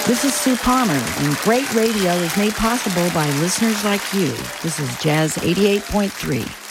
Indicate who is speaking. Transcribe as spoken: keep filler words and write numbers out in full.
Speaker 1: This is Sue Palmer, and great radio is made possible by listeners like you. This is Jazz eighty-eight point three.